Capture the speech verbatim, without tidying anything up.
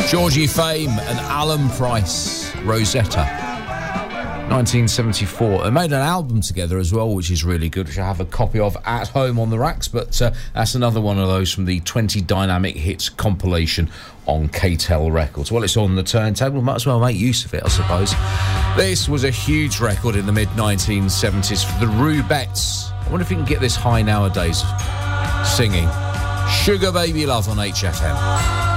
Georgie Fame and Alan Price, Rosetta. nineteen seventy-four. They made an album together as well, which is really good, which I have a copy of at home on the racks, but uh, that's another one of those from the twenty Dynamic Hits compilation on K T E L Records. Well, it's on the turntable, might as well make use of it, I suppose. This was a huge record in the mid nineteen seventies for the Rubettes. I wonder if you can get this high nowadays, singing Sugar Baby Love on H F M.